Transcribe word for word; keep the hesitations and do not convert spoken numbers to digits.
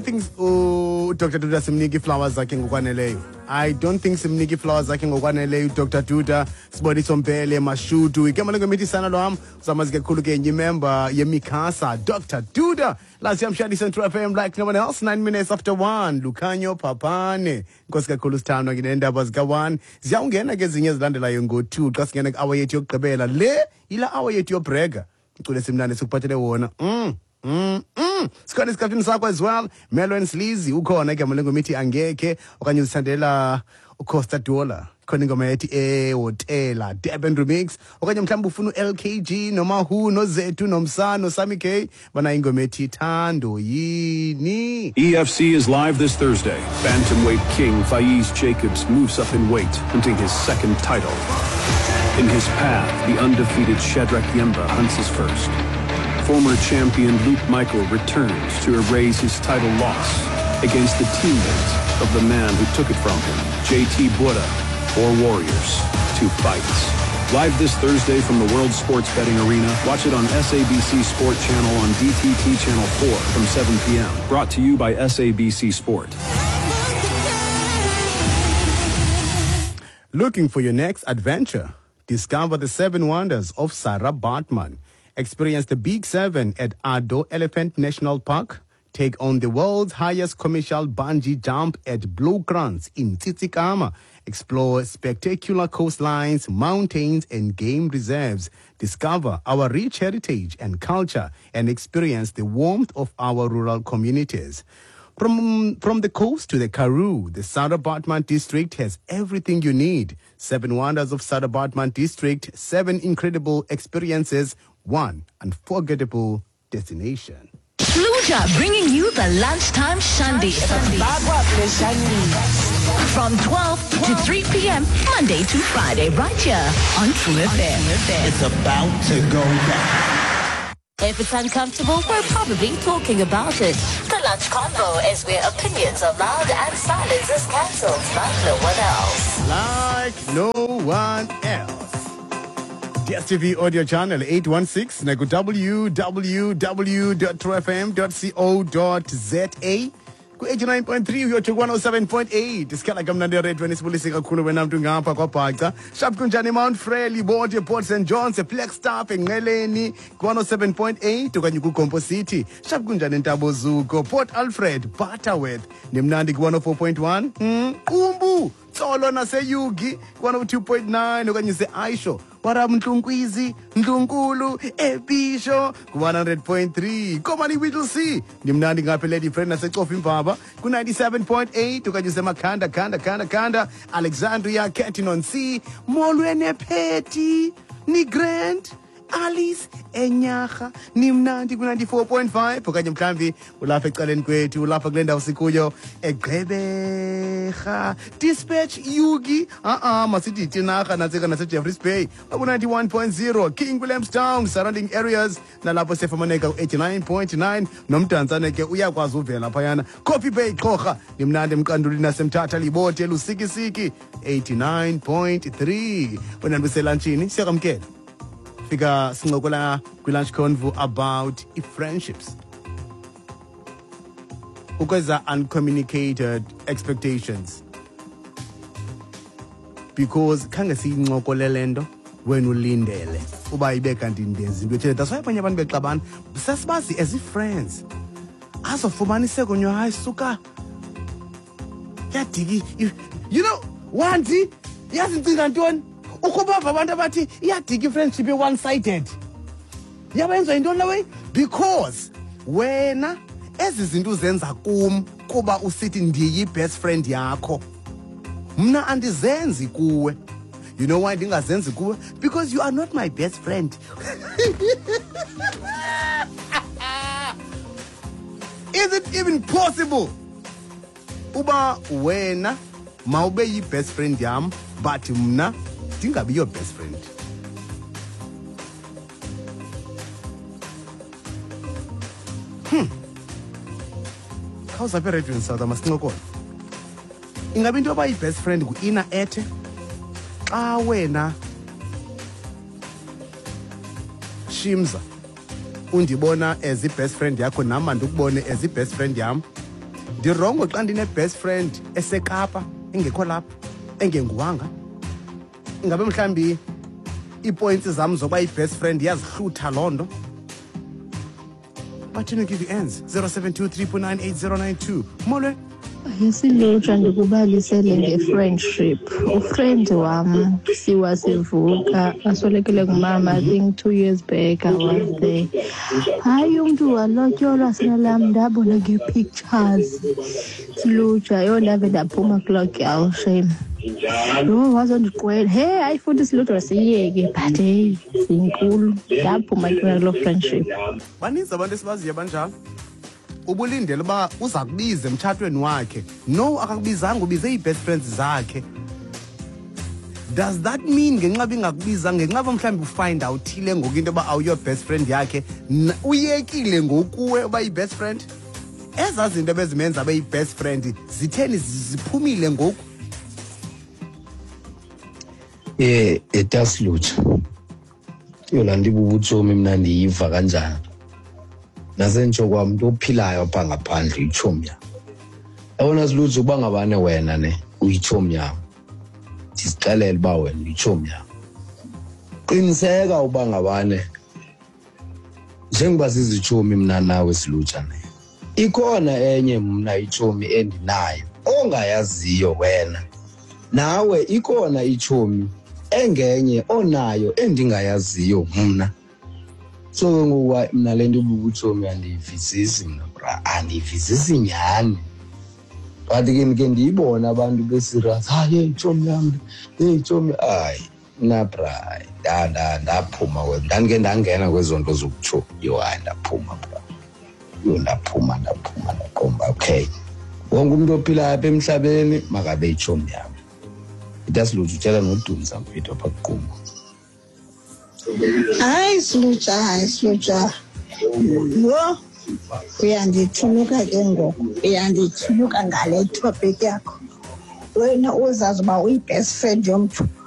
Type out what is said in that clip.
don't think uh, Doctor Duda simniki flowers zakhe ngokwaneleyo. I don't think simniki flowers zakhe ngokwaneleyo Doctor Duda. Sibonisa Mpele Mashudu. Igama lengemithi sana lo ham. Uzamazike kakhulu ke nyimember yemikasa Doctor Duda. Last yam Shadi Central F M like no one else. Nine minutes after one. Lukanyo Papane. Nkosi kakhulu sithando ngendaba zika one. Ziyawungena ke ezinye ezilandelayo ngo two. Xa singena ku-hour yethu yokugqibela. Le ila hour yethu yobrega. Ucule simnane sikuphathele wona. Mm. Mm, mm. Sikhona isikhathini sakho as well. Melon Sleazy ukhona igama lengomthi angeke okanye uzithandela uCosta Dollar. Khona ingoma yathi ehotela Durban Remix okanye mhlawumbe ufuna uL K G noma Who noZethu nomsano Sami K bana ingoma ethi Thando yini. E F C is live this Thursday. Bantamweight king Faiz Jacobs moves up in weight, hunting his second title. In his path, the undefeated Shadrack Yemba hunts his first. Former champion Luke Michael returns to erase his title loss against the teammate of the man who took it from him, J T Buddha, or Warriors, two fights. Live this Thursday from the World Sports Betting Arena. Watch it on S A B C Sport Channel on D T T Channel four from seven p.m. Brought to you by S A B C Sport. Looking for your next adventure? Discover the seven wonders of Sarah Baartman. Experience the Big Seven at Ado Elephant National Park. Take on the world's highest commercial bungee jump at Bluekrans in Tsitsikamma. Explore spectacular coastlines, mountains, and game reserves. Discover our rich heritage and culture and experience the warmth of our rural communities. From, from the coast to the Karoo, the Sarah Baartman district has everything you need. Seven wonders of Sarah Baartman district, seven incredible experiences, one unforgettable destination. Fluja bringing you the lunchtime Shandi from twelve to three p.m. Monday to Friday right here on True F M. It's about to go down. If it's uncomfortable, we're probably talking about it. The Lunch Convo is where opinions are loud and silence is cancelled like no one else. Like no one else. D S T V audio channel eight one six, nagu w w w dot true f m dot co dot za. Ku eighty-nine point three uyotsho one oh seven point eight. Isikhala kamnandi radio nisibulise kakhulu wena mntu ngapha kwaBhaca. Sharp kunjani Mount Frere, Libode, Port Saint John's, Flagstaff, eNqeleni one oh seven point eight okanye kuGompo City. Sharp kunjani eNtabo Zuko, Port Alfred, Butterworth, nemnandi ku one oh four point one. Hmm, Umbu, Tsolo naseyugi one oh two point nine okanye se-Aisho. Para Mtlunkwizi, Mtlunkulu, Ebisho, one hundred point three. Komani Whittlesea. Nimnandi ngapha Lady Friend naseCoffee Mpaba. Ku ninety-seven point eight. Ukanye seMakhanda, Khanda, Khanda, Khanda. Alexandria, Canton Sea. Molweni Pheti. Ni Grant. Alice Enyaga nimnandi ku ninety-four point five okanye mhlambi ulapha ecaleni kwethu ulapha kule ndawo sikuyo eGqeberha Dispatch Yugi ah ah masithi Tinaga natseka nase Jeffreys Bay ku ninety-one point zero King Williamstown surrounding areas nalapho sefumaneka ku eighty-nine point nine nomdantsane ke uyakwazi uvela phayana Coffee Bay Xhoga nimnandi emqanduli nasemthatha Libote lusikisiki eighty-nine point three wena ndiselantshini siyakamkela fika sincokola kwi-lunch convo about friendships. Ukweza uncommunicated expectations. Because khange siyincokolele nto wena ulindele uba ibe kanti ndenzi into ethile. That's why abanye abantu bexabana sasibazi as friends. Azofumaniseka nyo hayi suka. Yadiki you know wanti yazincinga ntoni ukubava abantu abathi iyadiki friendship one sided. Yabenza into lewe because wena ezi zinto zenza kum kuba usithi ndiyi best friend yakho. Mna andizenzi kuwe. You know why ndingazenzi kuwe? Because you are not my best friend. Is it even possible? Uba wena mawube yi best friend yam but mna dingabi your best friend. Hmm. How's a radio in South Africa? Ingabi into yoba yi-best friend ngu-Ina Ethe xa wena Shimza undibona as i-best friend yakho nama ndikubone as i-best friend yam ndirongo xa ndine-best friend esekapa engekho lapha engenguwanga ingabe mhlawumbi ii-points zam zoba yi-best friend yazihlutha loo nto. Bathini give you ends zero seven two three nine eight zero nine two. Molweni. Isilutsha ndikubalisele nge-friendship. Ufriend wam siwa sivuka aswelekele ngumama, I think two years back I was there. Hayi umntu walotyolwa sinalam ndabona nge-pictures. Silutsha yho ndave ndaphuma kuloo girl shame. Lo wazondiqwela hey ayifuna isilutsha siyeke but hey zinkulu ndaphuma kuloo friendship. Baninzi abantu esibaziyo abanjalo. Ubulindele uba uza kubiza emtshatweni wakhe. No, akakubizanga, ubize ii-best friends zakhe. Does that mean ngenxa bingakubiza ngenxa mhlawumbi ufind out ile ngoku into yoba awu your best friend yakhe uyekile ngokuwe uba yi-best friend? Ezaa zinto bezimenza abe yi-best friend zitheni ziphumile ngoku? Eh etasilutsha yona ndibubutshomi mina ndiyiva kanjani nasentsho kwam into ophilayo apha ngaphandle itshomi yam. Yabona silutsha uba ngabane wena ne uyitshomi yam ndizixelele uba wena uyitshomi yam. Qiniseka uba ngabane njengoba sizitshomi mna nawe silutsha ne ikhona enye mna itshomi endinayo ongayaziyo wena, nawe ikhona itshomi engenye onayo endingayaziyo mna. So ngoba mina lento ubutshomi andiyivisisi mna bra, andiyivisisi nyani. But ke ngike ndiyibona abantu besirious, hayi itshomi yami, hey itshomi ayi na bra, nda ndaphuma wena. Ndandike ndangena kwezonto zobutshomi, yo hayi ndaphuma bra. Yo ndaphuma ndaphuma ndaqomba okay. Wonke umuntu ophila apha emhlabeni makabe itshomi yami. Idasilutsha utshela ngodumza mfethu apha kuqumbu. Hayi silutsha, hayi silutsha. Yo, uyandithuluka ke ngoku, uyandithuluka ngale topic yakho. Wena uzazi uba uyi-best friend yomntu